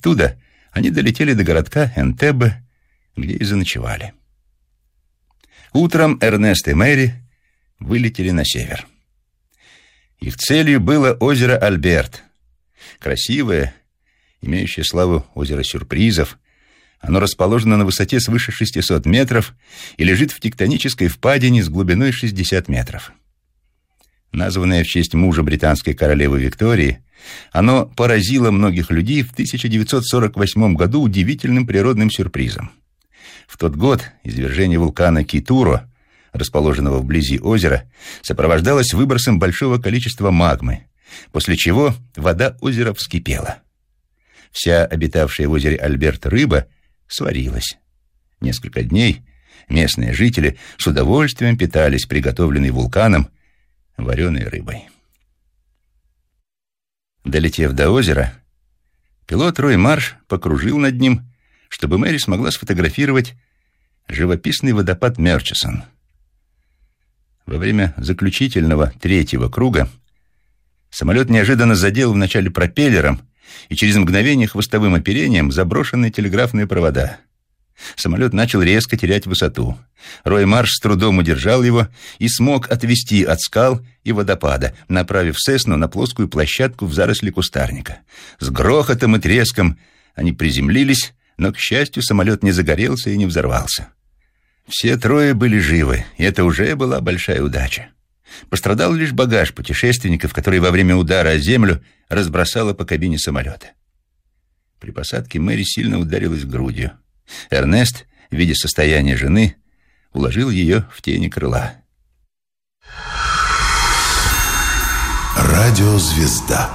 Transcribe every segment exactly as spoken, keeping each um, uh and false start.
Оттуда они долетели до городка Энтебе, где и заночевали. Утром Эрнест и Мэри вылетели на север. Их целью было озеро Альберт. Красивое, имеющее славу озеро сюрпризов. Оно расположено на высоте свыше шестисот метров и лежит в тектонической впадине с глубиной шестьдесят метров. Названное в честь мужа британской королевы Виктории, оно поразило многих людей в тысяча девятьсот сорок восьмом году удивительным природным сюрпризом. В тот год извержение вулкана Китуро, расположенного вблизи озера, сопровождалось выбросом большого количества магмы, после чего вода озера вскипела. Вся обитавшая в озере Альберт рыба сварилась. Несколько дней местные жители с удовольствием питались приготовленной вулканом вареной рыбой. Долетев до озера, пилот Рой Марш покружил над ним, чтобы Мэри смогла сфотографировать живописный водопад Мёрчисон. Во время заключительного третьего круга самолет неожиданно задел вначале пропеллером и через мгновение хвостовым оперением заброшенные телеграфные провода. Самолет начал резко терять высоту. Рой Марш с трудом удержал его и смог отвести от скал и водопада, направив Сесну на плоскую площадку в заросли кустарника. С грохотом и треском они приземлились, но, к счастью, самолет не загорелся и не взорвался. Все трое были живы, и это уже была большая удача. Пострадал лишь багаж путешественников, который во время удара о землю разбросало по кабине самолета. При посадке Мэри сильно ударилась грудью. Эрнест, видя состояние жены, уложил ее в тени крыла. Радиозвезда.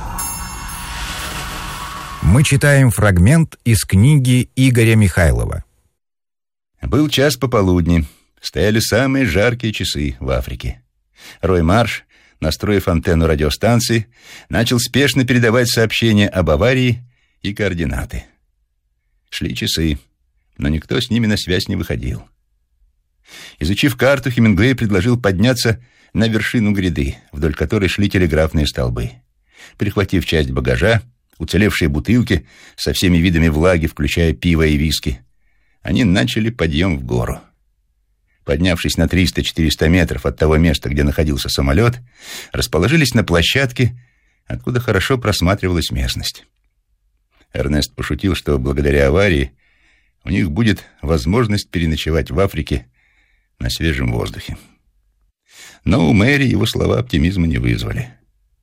Мы читаем фрагмент из книги Игоря Михайлова. Был час пополудни. Стояли самые жаркие часы в Африке. Рой Марш, настроив антенну радиостанции, начал спешно передавать сообщения об аварии и координаты. Шли часы, но никто с ними на связь не выходил. Изучив карту, Хемингуэй предложил подняться на вершину гряды, вдоль которой шли телеграфные столбы. Прихватив часть багажа, уцелевшие бутылки со всеми видами влаги, включая пиво и виски, они начали подъем в гору. Поднявшись на триста-четыреста метров от того места, где находился самолет, расположились на площадке, откуда хорошо просматривалась местность. Эрнест пошутил, что благодаря аварии у них будет возможность переночевать в Африке на свежем воздухе. Но у Мэри его слова оптимизма не вызвали.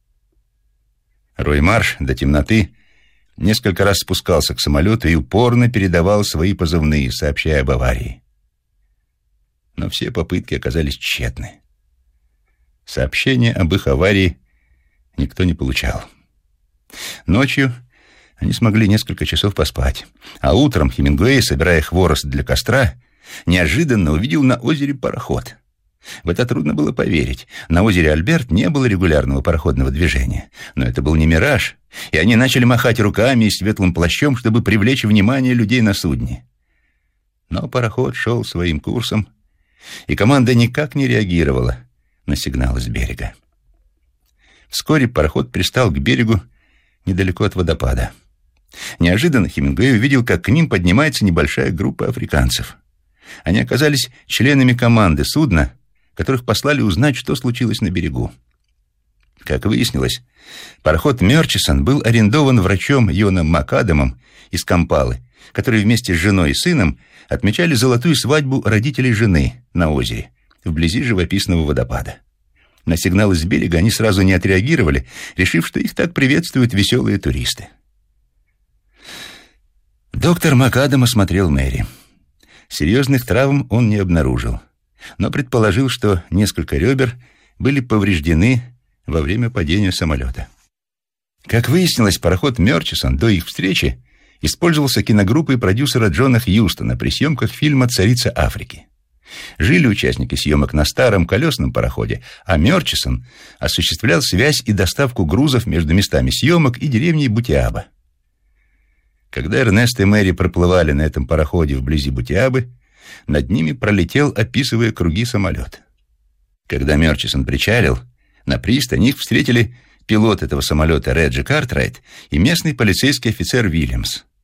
Рой Марш до темноты несколько раз спускался к самолету и упорно передавал свои позывные, сообщая об аварии. Но все попытки оказались тщетны. Сообщения об их аварии никто не получал. Ночью они смогли несколько часов поспать, а утром Хемингуэй, собирая хворост для костра, неожиданно увидел на озере пароход. В это трудно было поверить. На озере Альберт не было регулярного пароходного движения. Но это был не мираж, и они начали махать руками и светлым плащом, чтобы привлечь внимание людей на судне. Но пароход шел своим курсом, и команда никак не реагировала на сигналы с берега. Вскоре пароход пристал к берегу недалеко от водопада. Неожиданно Хемингуэй увидел, как к ним поднимается небольшая группа африканцев. Они оказались членами команды судна, которых послали узнать, что случилось на берегу. Как выяснилось, пароход Мёрчисон был арендован врачом Йоном Макадамом из Кампалы, который вместе с женой и сыном отмечали золотую свадьбу родителей жены на озере, вблизи живописного водопада. На сигналы с берега они сразу не отреагировали, решив, что их так приветствуют веселые туристы. Доктор Макадам осмотрел Мэри. Серьезных травм он не обнаружил, но предположил, что несколько ребер были повреждены во время падения самолета. Как выяснилось, пароход Мёрчисон до их встречи использовался киногруппой продюсера Джона Хьюстона при съемках фильма «Царица Африки». Жили участники съемок на старом колесном пароходе, а Мёрчисон осуществлял связь и доставку грузов между местами съемок и деревней Бутиаба. Когда Эрнест и Мэри проплывали на этом пароходе вблизи Бутиабы, над ними пролетел, описывая круги, самолет. Когда Мёрчисон причалил, на пристани их встретили пилот этого самолета Реджи Картрайт и местный полицейский офицер Вильямс.